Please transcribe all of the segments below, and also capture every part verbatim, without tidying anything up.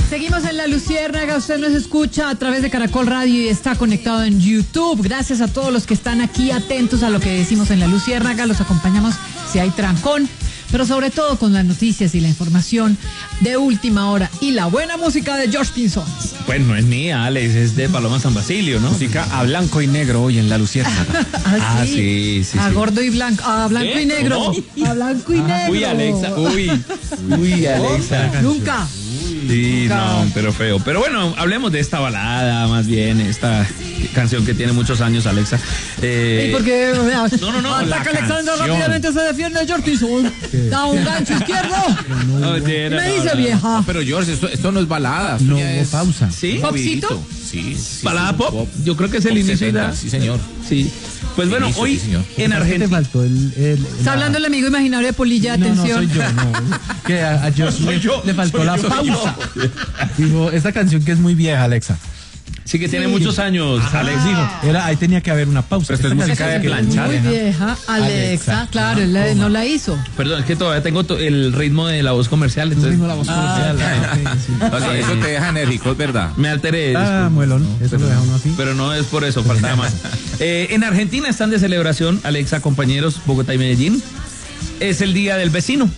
Seguimos en La Luciérnaga, usted nos escucha a través de Caracol Radio y está conectado en YouTube. Gracias a todos los que están aquí atentos a lo que decimos en La Luciérnaga, los acompañamos si hay trancón, pero sobre todo con las noticias y la información de última hora y la buena música de George Pinzón. Pues no es mía, Alex, es de Paloma San Basilio, ¿no? Música a blanco y negro hoy en La Luciérnaga. ¿Ah, sí? Ah, sí, sí, A sí. gordo y blanco, a blanco ¿Eh? y negro. ¿Cómo? A blanco y negro. Uy, Alexa, uy, uy, Alexa. Nunca. Sí, no, pero feo. Pero bueno, hablemos de esta balada, más bien, esta canción que tiene muchos años, Alexa. Eh, ¿Y por qué? No, no, no, Ataca la Alexander, canción. rápidamente se defiende George Pinzón. Da un gancho izquierdo. Oye, Y era- me dice no, vieja. Pero George, esto, esto no es balada. esto No ya hubo es pausa. ¿Sí? ¿Popcito? movidito. Sí, sí. ¿Balada sí, pop? Yo creo que es el Pop inicio setenta, de- Sí, señor. Sí. Pues bueno, Inicio, hoy sí, señor. en Te Argentina. faltó el, el- Está la- hablando el amigo imaginario de Polilla, No, no, atención. soy yo, no. Que a, a George Soy le, yo, le faltó soy la yo, soy pausa. Dijo, esta canción que es muy vieja, Alexa. Sí, que tiene muchos años, Alex. Dijo, era, ahí tenía que haber una pausa. Pero esto es Esta música canción de que es muy planchar. Muy vieja. vieja, Alexa, Alexa. claro, él la- no la hizo. Perdón, es que todavía tengo to- el ritmo de la voz comercial, entonces Ritmo de la voz comercial. Ah, ok, sí. O sea, eso te deja enérgico, es verdad. me alteré. Ah, disculpe. muelón. Eso lo deja uno así. Pero no es por eso, faltaba más. Eh, en Argentina están de celebración, Alexa, compañeros, Bogotá y Medellín. Es el Día del Vecino.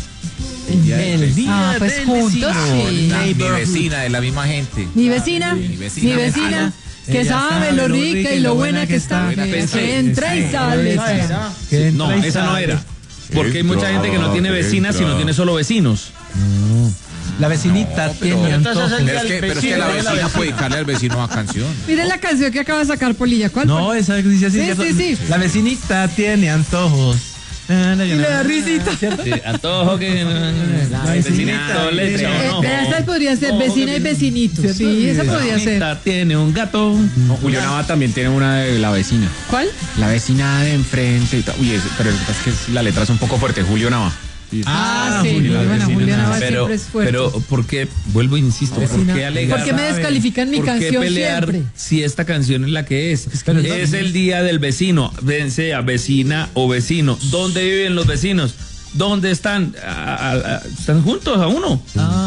El día Ah, pues del juntos, vecino. sí. Mi vecina, de la misma gente. Mi vecina, mi Mi vecina, vecina. que Ella sabe lo rica y lo buena que está. buena que está. Que entra y sale. Que No, entra y esa no sale. era. Porque hay mucha gente que no tiene vecinas, sino tiene solo vecinos. La vecinita No, pero- tiene antojo. Pero es que, pero es que la vecina puede dedicarle al vecino una canción. Miren la canción que acaba de sacar Polilla. ¿Cuál No, fue? esa que dice así. Sí, ¿cierto? sí, sí. La vecinita tiene antojos. Y le da risita. Sí, antojo que La vecinito le echa Eh, un ojo. esa podría ser vecina y vecinito. Sí, esa podría ser. Vecinita tiene un gato. No, Julio Nava también tiene una de la vecina. ¿Cuál? La vecina de enfrente. y tal. Uy, es- pero lo que pasa es que es- la letra es un poco fuerte. Julio Nava. Ah, sí, Julia, muy buena. vecina. Juliana Nava Pero, siempre es fuerte. pero, ¿por qué? Vuelvo e insisto, ¿por Vecina. qué alegar? ¿Por qué me descalifican mi ¿Por qué canción pelear siempre? si esta canción es la que es? que no es Es la- el día del vecino, bien sea vecina o vecino. ¿Dónde viven los vecinos? ¿Dónde están? A- a- a- ¿Están juntos a uno?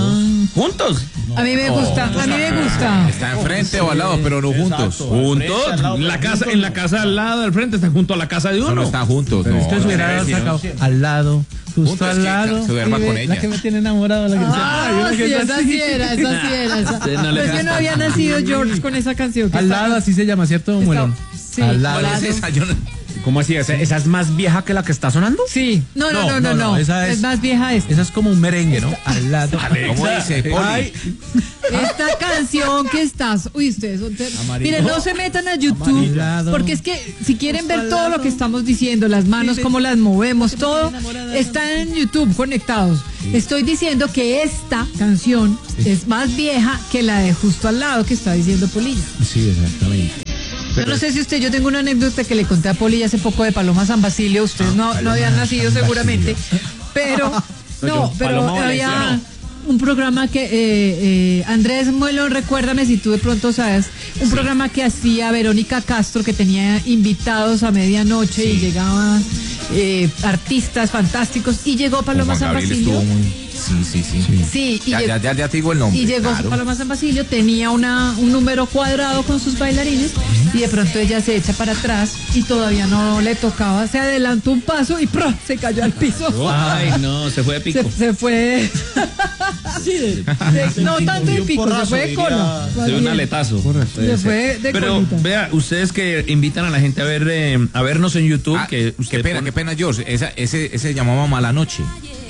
¿Juntos? A mí me gusta, a mí me gusta. Está enfrente o al lado, pero no juntos. ¿Juntos? La casa, en la casa al lado del frente, están junto a la casa de No, uno. no están juntos. Pero no, es que se no, hubiera sí, sacado sí. al lado, justo Juntos, al que lado. se duerma y ve- con La ella. que me tiene enamorado. La que Ah, Ay, sí, una que esa así. sí era, esa sí era. Esa. Usted no le Pero es que no había nacido George con esa canción. que Al está- lado, así se llama, ¿cierto, Muelón? sí, al lado. ¿Cuál es esa? Yo no- ¿Cómo así? ¿Esa, esa es más vieja que la que está sonando? Sí, no, no, no, no, no. esa Es más vieja esta. Esa es como un merengue, ¿no? Al lado. ¿Cómo dice? Poli. Ay, Esta canción que estás. Uy, ustedes son. ter- Amarillo. Miren, no se metan a YouTube. Amarillado. Porque es que si quieren ver todo lo que estamos diciendo, las manos, cómo las movemos, todo, está en YouTube conectados. Estoy diciendo que esta canción es más vieja que la de Justo al lado que está diciendo Polilla. Sí, exactamente. Yo no sé si usted, yo tengo una anécdota que le conté a Polilla hace poco de Paloma San Basilio. Ustedes no, no habían nacido seguramente. Pero, no, pero Paloma había Valenciano. un programa que, eh, eh, Andrés Muelón, recuérdame si tú de pronto sabes, un programa que hacía Verónica Castro, que tenía invitados a medianoche y llegaban eh, artistas fantásticos y llegó Paloma Juan San Gabriel Basilio. estuvo muy... Sí, sí, sí. Sí, y Ya, llegó- ya, ya, ya te digo el nombre. y llegó claro. Paloma San Basilio, tenía una, un número cuadrado con sus bailarines y de pronto ella se echa para atrás y todavía no le tocaba, se adelantó un paso y ¡pro! Se cayó al piso. Ay, no, se fue de pico. Se, se fue. De- no tanto de pico, se fue de cola. Se dio un aletazo. Se fue de Pero colita. vea, ustedes que invitan a la gente a ver eh, a vernos en YouTube, Ah, que qué usted pena, pone- qué pena, George. Esa, ese, ese se llamaba Mala Noche.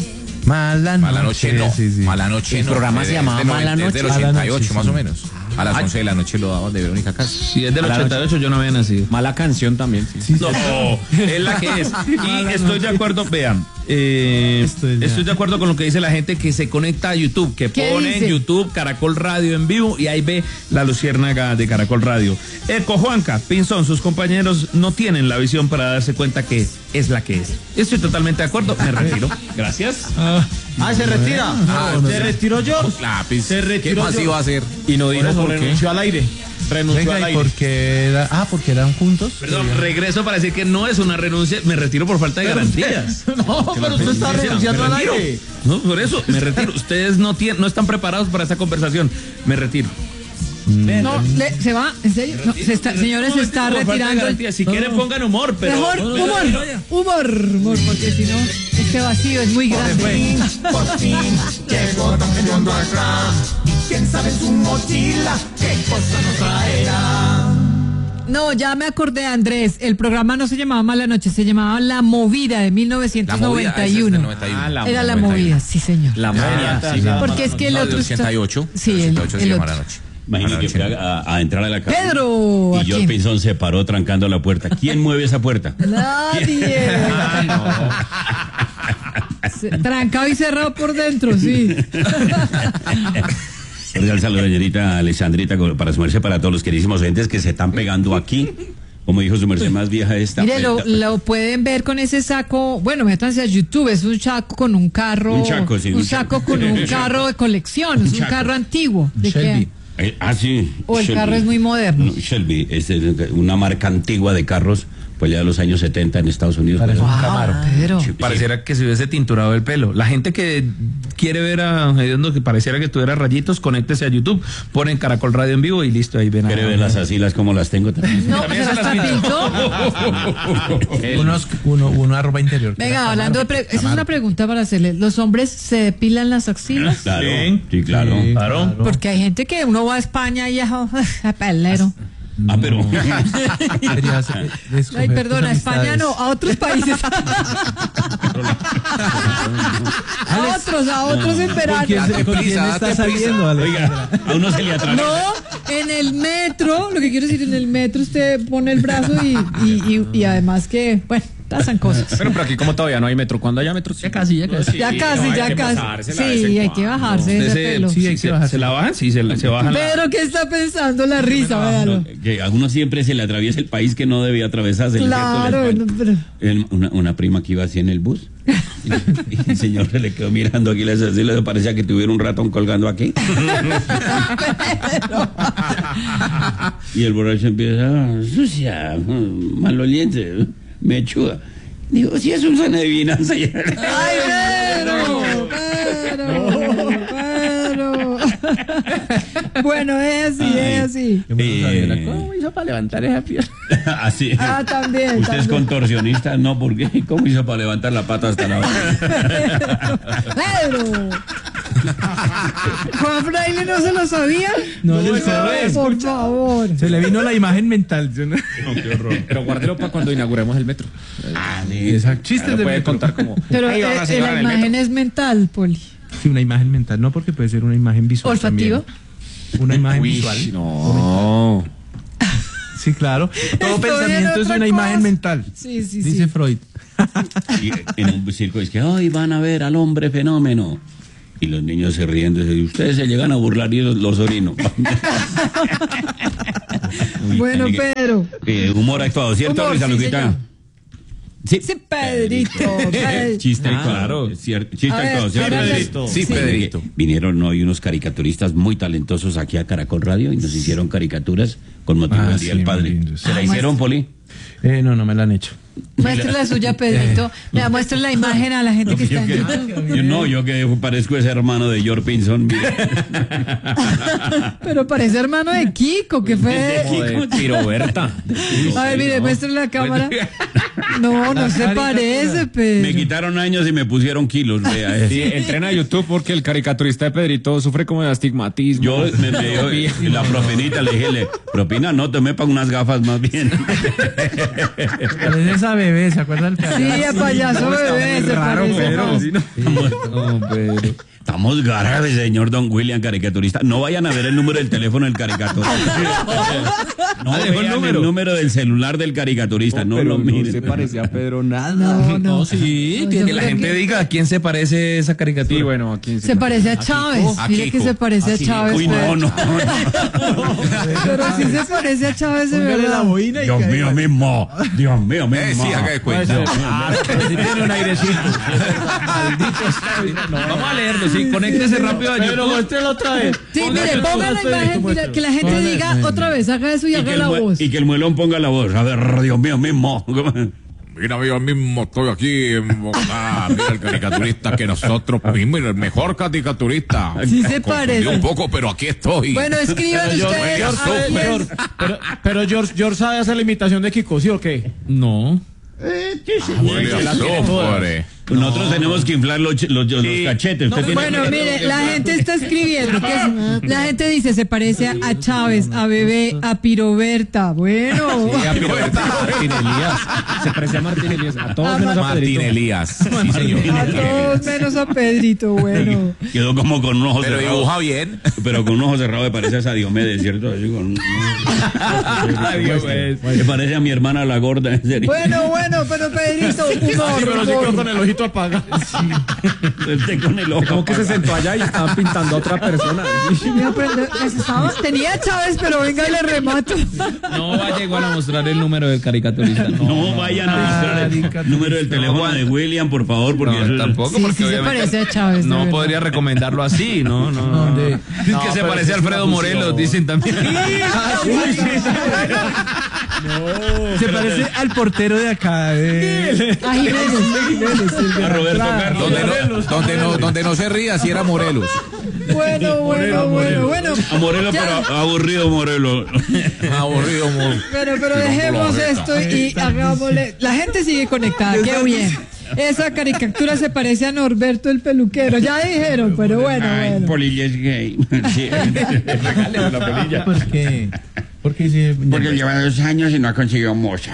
Mala noche. Mala Noche no. Sí, sí. Mala Noche El no. programa Es se de- llamaba es del Mala noventa, es del Noche. ochenta y ocho, Mala noche, más sí. o menos. A las once de la noche lo daban de Verónica Castro. Si es del ochenta y ocho, yo no había nacido. Mala canción también. Sí. No, es la que es. Y estoy de acuerdo, vean, eh, Esto es ya. estoy de acuerdo con lo que dice la gente que se conecta a YouTube, que ¿Qué pone en dice? YouTube Caracol Radio en vivo y ahí ve la luciérnaga de Caracol Radio. Eco Juanca, Pinzón, sus compañeros no tienen la visión para darse cuenta que es la que es. Estoy totalmente de acuerdo, me retiro. Gracias. Ah, Ah, se retira. Ah, se retiró George. Lápiz. Se retiró ¿Qué más yo. iba a hacer? Y no dijo Por eso por qué. renunció al aire. Renunció Venga, al ¿y aire. por qué era? Ah, porque eran juntos. Perdón, regreso para decir que no es una renuncia, me retiro por falta de garantías. No, pero usted está renunciando al retiro. aire. No, por eso, me retiro. Ustedes no tienen, no están preparados para esta conversación. Me retiro. No, le- se va, en serio. No, se está, señores, se está Por falta de retirando. garantías. Si quieren pongan humor, pero Mejor no, no, humor, no, ya. humor, humor, porque si no, este vacío es muy grande. Por fin llegó Don Hediondo acá. Y quién sabe en su mochila qué cosa nos traerá. No, ya me acordé, Andrés. El programa no se llamaba Mala Noche, se llamaba La Movida de mil novecientos noventa y uno. Ah, la Era La noventa y uno. Movida, sí, señor. La moña. sí, sí. Porque es que el No, otro del está- ochenta y ocho. Sí, del el- ochenta y ocho se el llama otro. La Noche. Imagínate que fui a, a entrar a la casa. Pedro, ¿a Y George quién? Pinzón se paró trancando la puerta. ¿Quién mueve esa puerta? Nadie. Se- Trancado y cerrado por dentro, sí. Cordial saludo, señorita Alexandrita, para su merced, para todos los queridísimos oyentes que se están pegando aquí. Como dijo su merced más vieja esta. Mire, lo, lo pueden ver con ese saco. Bueno, métanse a YouTube. Es un saco con un carro. Un chaco, sí, Un un saco chaco. con un carro de colección. Es un chaco. carro antiguo. ¿De Shelby. qué? Eh, ah, sí. O el Shelby. carro es muy moderno. No, Shelby, es eh, una marca antigua de carros, pues ya de los años setenta en Estados Unidos. Parece Pues, un Camaro. Pedro. sí, Pareciera que se hubiese tinturado el pelo. La gente que quiere ver a Hediondo que pareciera que tuviera rayitos, conéctese a YouTube, ponen Caracol Radio en vivo y listo, ahí ven a... ¿Quiere ver las asilas como las tengo también? No, se las pintó. Unos, uno, una ropa interior. que Venga, era hablando de. Camaro. Pre- esa es una pregunta para hacerle. ¿Los hombres se depilan las axilas? Claro, Sí. sí, claro. Sí, Claro. Porque hay gente que uno va a España y ya. A pelero. Ah, pero... Deberías, eh, escoger Ay, tus perdona, a España amistades. no, a otros países. a otros, a otros en ¿Con verano. quién, se- con quién prisa, está date prisa. saliendo, Ale? Oiga, a uno se le atraviesa. No, en el metro, lo que quiero decir, en el metro usted pone el brazo y, y, y, y además que, bueno, pasan cosas. Pero, pero aquí como todavía no hay metro, cuando haya metro, ya casi, ya casi. Ya casi, no, hay ya que casi. pasársela de vez Sí, en hay que cuando. bajarse ¿Usted ese se, pelo. sí, hay que se, bajarse. se la bajan? Sí, se, la- se bajan. la- Pero, ¿qué está pensando la risa? Véalo. Que a uno siempre se le atraviesa el país que no debía atravesarse. el Claro, resto del no, país. pero. El- una, una prima que iba así en el bus y, y el señor se le quedó mirando aquí, le, le parecía que tuviera un ratón colgando aquí. Y el borracho empieza, "Ah, sucia, mm, maloliente, mechuda". Digo, si es un sana adivinanza. ¡Ay, Pedro! ¡Pedro! ¡Pedro! Bueno, es así, es así. Yo me lo sabía, era Eh, ¿cómo hizo para levantar esa pierna? Así. Ah, también. Usted es también. contorsionista, no, porque ¿cómo hizo para levantar la pata hasta la otra? ¡Pedro! ¿Juan Fraile no se lo sabía? No, No, le sabe. por favor. Se le vino la imagen mental. ¿sí? Pero guárdelo para cuando inauguremos el metro. Exacto. Chistes Lo de puede metro. contar como. Pero Ahí va eh, la eh, señora la en el imagen metro. es mental, Poli. Sí, una imagen mental, no porque puede ser una imagen visual. ¿Olfativa? también. Una imagen Uy, visual. no. Sí, claro. Todo Estoy en pensamiento es otra una cosa. imagen mental. Sí, sí, Dice sí. Freud. Y en un circo es que hoy van a ver al hombre fenómeno. Y los niños se ríen, y ustedes se llegan a burlar y los, los orino. Bueno, Así que, Pedro. eh, humor actuado, ¿cierto, Humor, Luisa sí, Luquita? señor. Sí. Sí, Pedrito. Pedro. Chiste Ah, actuado. claro. Cierto, chiste A ver, actuado, ¿cierto? hágale. Pedrito? Sí, Sí. Pedrito. Vinieron hoy unos caricaturistas muy talentosos aquí a Caracol Radio y nos hicieron caricaturas con motivo Ah, del Día sí, del Padre. muy lindos. ¿Se la Ah, hicieron, Poli? Eh, no, no me la han hecho. Muestre la suya, Pedrito. Le muestre la imagen a la gente que está en Yo, YouTube. que- yo no, yo que parezco ese hermano de George Pinzón. mire. Pero parece hermano de Kiko, que fue. Joder, Tiroberta. A ver, mire, muestre la cámara. No, no se parece, Me Pedro. quitaron años y me pusieron kilos. Vea, Sí, entrena a YouTube porque el caricaturista de Pedrito sufre como de astigmatismo. Yo me, me dio la propinita, le dije, le, propina, no, te me pago unas gafas más bien. Parece esa bebé, ¿se acuerdan? Sí, a payaso bebé, se parece más. No, pero... Estamos graves, señor Don William, caricaturista. No vayan a ver el número del teléfono del caricaturista. No Ah, dejó el vean el número. número del celular del caricaturista. No lo miren. parecía a Pedro nada. No, no. Sí, No, que, yo que la creo gente que- diga a quién se parece esa caricatura. Sí, bueno, aquí Se parece a Chávez. a Mire que Kiko, se parece a a Kiko. Chávez. Uy, no, Pedro. no. no. Pero sí se parece a Chávez de Póngale la verdad. boina y Dios que- mío mismo. Dios mío mismo. Sí, haga de cuenta. Ah, pero sí tiene un airecito. Vamos a leerlo, sí, conéctese rápido a Pero YouTube. muéstrelo otra vez. Sí, mire, ponga la imagen, mira, que la gente diga otra vez, haga eso y Y haga que, el la mue- voz. y que el muelón ponga la voz. A ver, Dios mío mismo. Mira, yo mismo estoy aquí en Bogotá. Mira el caricaturista que nosotros mismos, el mejor caricaturista. Sí se Confundí parece. un poco, pero aquí estoy. Bueno, escriban Pero ustedes. George, a ver, George, pero, pero George, George sabe hacer la imitación de Kiko, ¿sí o qué? No. Huele a azúcar. Nosotros tenemos que inflar los, ch- los, los cachetes. Usted tiene- Bueno, mire, la gente está escribiendo que es- la gente dice se parece a Chávez, a Bebé, a Piroberta. Bueno, Martín Elías. Se parece a Martín Elías. A todos menos a Martín Pedrito. Elías. Sí, señor. a todos menos a Pedrito. Bueno, Quedó como con un ojo Pero cerrado. dibuja bien. Pero con un ojo cerrado me parece a esa Diomedes, ¿cierto? Así con un- Me parece a mi hermana la gorda, en serio. bueno, bueno, pero Pedrito, humor, Pero sí quedó humor. con el ojito apagado. Usted con el ojo Como que se apagado. sentó allá y estaba pintando a otra persona. Mira, pero necesitaba- tenía a Chávez, pero venga y le remato. No vaya igual a mostrar el número del caricaturista. No, No vayan a mostrar el número del teléfono de William, por favor, porque No, eso es- tampoco, Sí, porque sí se obviamente parece a Chávez. de no verdad. podría recomendarlo así, no, no. no. ¿Dónde? Es No, que se pero parece a es una Alfredo fusión. Morelos, dicen también. Se parece al portero de acá. De... A Jiménez. a Roberto Carlos. Donde no, donde no, donde no se ría, si era Morelos. Bueno, bueno, bueno, bueno. A Morelos, Ya. pero aburrido Morelos. Aburrido, Morelos. Bueno, pero dejemos esto y hagámosle. La gente sigue conectada, qué bien. Esa caricatura se parece a Norberto el peluquero, ya dijeron, pero bueno, Ay, bueno. Polilla es gay. Sí. ¿Por qué? Porque si... Porque lleva dos años y no ha conseguido moza.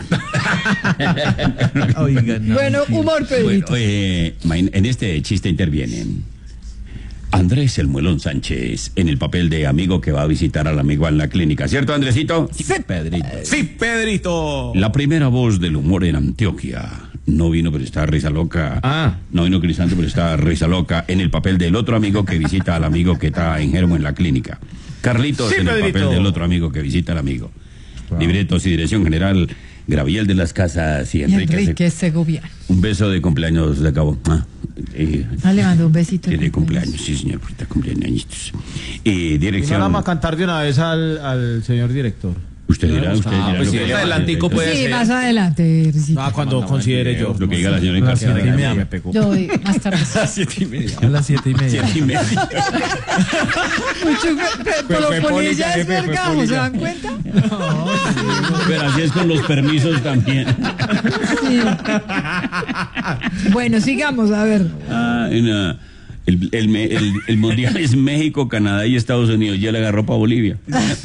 Oigan, no. Bueno, humor, Bueno, Pedrito. eh, en este chiste intervienen Andrés el Muelón Sánchez en el papel de amigo que va a visitar al amigo en la clínica, ¿cierto, Andresito? Sí, Pedrito. Sí, Pedrito. La primera voz del humor en Antioquia. No vino, pero está risa loca. Ah. No vino Crisanto, pero está risa loca en el papel del otro amigo que visita al amigo que está enfermo en la clínica. Carlitos Sí, en el Pedrito. papel del otro amigo que visita al amigo. Libretos y dirección general, Graviel de las Casas y Y Enrique. Enrique Segoviano. Un beso de cumpleaños de cabo. Ah, eh, Ah, le mando un besito. de cumpleaños, sí, señor, por está cumpleaños. Y Y no dirección. la vamos a cantar de una vez al, al señor director. Usted dirá, usted dirá. pues lo sí, que- más adelantico puede Sí, ser. más adelante, Risito. Ah, cuando considere yo. Lo que diga la señora A las siete y Encarnación. media me pegó. Yo voy más tarde. Siete y media. A las siete y media. Siete y media. Mucho, pero fue Polilla Polilla, es jefe, fue vergajo, ¿se Polilla. dan cuenta? Pero así es con los permisos también. Sí. Bueno, sigamos, a ver. Ah, no. El, el, me- el, el mundial es México, Canadá y Estados Unidos. Ya le agarró para Bolivia.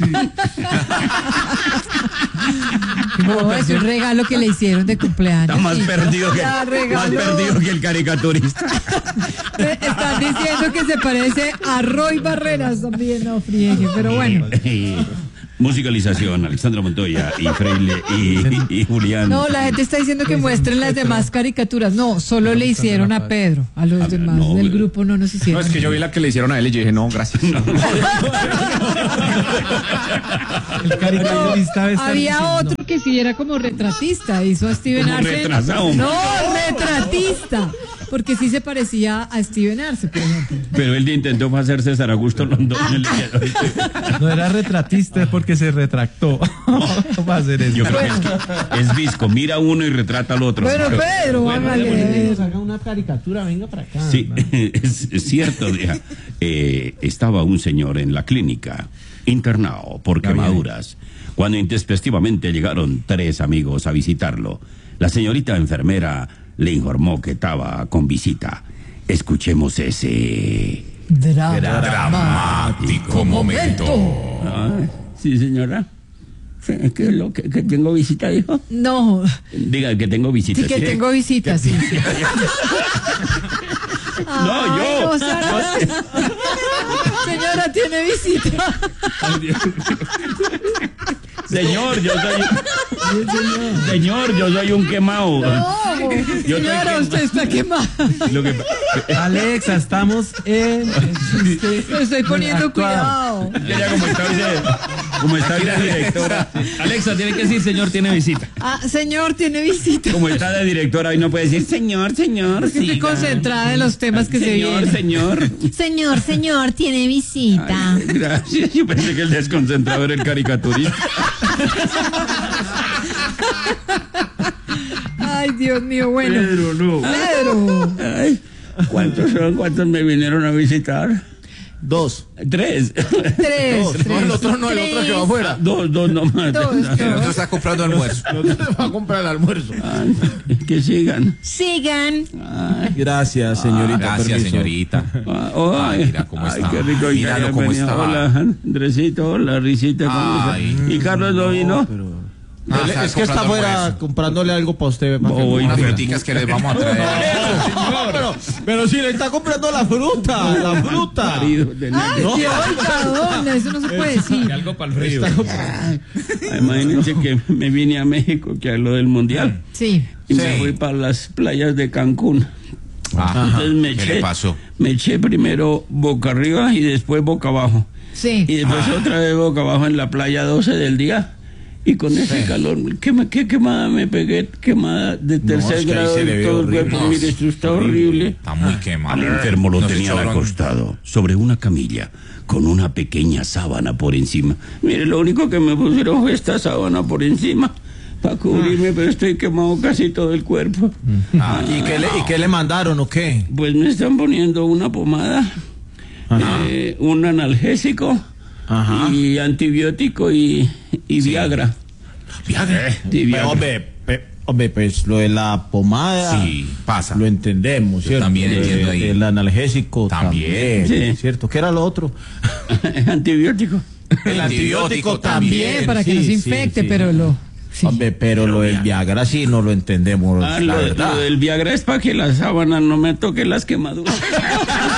No, es un regalo que le hicieron de cumpleaños. Está más Sí, perdido que, ya más regaló. perdido que el caricaturista. Me Están diciendo que se parece a Roy Barreras también, no friegue, pero bueno. Musicalización, Alexandra Montoya y Freile y, y Julián. No, la gente está diciendo que muestren las demás caricaturas. No, solo le hicieron a Pedro. A los demás no, del pero- grupo no nos No, hicieron. es que yo vi la que le hicieron a él y yo dije, no, gracias. El caricaturista debe estar Había diciendo, otro que sí era como retratista, hizo a Steven Como Arce. retrasado. No, retratista. Porque sí se parecía a Steven Arce, por ejemplo. Pero él intentó hacer César Augusto Londoño. No era retratista, es porque se retractó. ¿Cómo va a hacer eso? Yo creo que es, que es visco. Mira uno y retrata al otro. Bueno, Pedro, hágale. Haga una caricatura, venga para acá. Sí, es, es cierto. Día. Eh, estaba un señor en la clínica, internado por quemaduras, cuando intempestivamente llegaron tres amigos a visitarlo. La señorita enfermera le informó que estaba con visita. Escuchemos ese... Drama. Dramático momento. Ah, sí, señora. Sí, ¿qué es lo que, que tengo visita, dijo? No, Diga que tengo visita. sí que ¿sí? tengo visitas, sí. No, yo. Ay, no, Sara. Señora, tiene visita. Señor, yo soy... Señor, yo soy un quemado. No, Yo estoy señora, quemado. usted está quemada. Lo que, Alexa, estamos en... Me estoy poniendo Actuado. cuidado. ella como está, dice, Como está la directora. Alexa, tiene que decir, señor, tiene visita. Ah, señor, tiene visita. Como está la directora, hoy no puede decir, señor, señor. Estoy siga. concentrada en los temas que se Señor, vienen. señor. Señor, señor, tiene visita. Ay, gracias. Yo pensé que el desconcentrado era el caricaturista. Ay, Dios mío, bueno. Pedro, no. Pedro. Ay, ¿cuántos son? ¿Cuántos me vinieron a visitar? Dos. Tres. Tres. Dos. tres, No, el otro no, el otro que va afuera. Dos, dos nomás. Dos, El otro dos. está comprando almuerzo. El otro va a comprar el almuerzo. Ay, que sigan. Sigan. Ay, Gracias, señorita. Gracias, permiso. señorita. ah, oh, Ay, ay, mira cómo ay, está. qué rico. y Míralo que cómo venía. está. Hola, Andresito. Hola, Risita. ¿cómo Ay. está? ¿Y Carlos no vino? Ah, Él- está es que está comprando afuera almuerzo. comprándole algo para usted. para que- Voy, Unas pero- fruticas que les vamos a traer. No, pero, pero si le está comprando la fruta, la fruta. Marido de negro. Ay, Dios, Madonna, eso no se puede decir. Algo para el frío. Ay, imagínense que me vine a México, que a lo del mundial, Sí. y Sí. me fui para las playas de Cancún. Ah, Entonces me ¿qué eché, le pasó? me eché primero boca arriba y después boca abajo. Sí. Y después otra vez boca abajo en la playa doce del día. Y con ese calor, ¿qué, me- qué quemada me pegué? Quemada de tercer es que ahí grado se le en ve todo el horrible. cuerpo. No, Mire, esto está horrible. Está muy quemado. Al enfermo lo No se tenían echó bron- acostado sobre una camilla con una pequeña sábana por encima. Mire, lo único que me pusieron fue esta sábana por encima para cubrirme, pero estoy quemado casi todo el cuerpo. Ah, ¿Y qué, le, ¿Y qué le mandaron o qué? Pues me están poniendo una pomada, eh, un analgésico Ajá. y antibiótico y, y Viagra. Viagra. Sí, Pero, Viagra. hombre, pe- hombre, pues lo de la pomada. Sí, pasa. Lo entendemos, ¿cierto? también Lo de- entiendo ahí. El analgésico También. también. Sí. ¿Cierto? ¿Qué era lo otro? Antibiótico. El antibiótico También, para que no se sí, infecte, sí. pero lo. Sí. Hombre, pero lo del Viagra sí no lo entendemos, Ah, la lo, verdad. lo del Viagra es para que la sábana no me toque las quemaduras.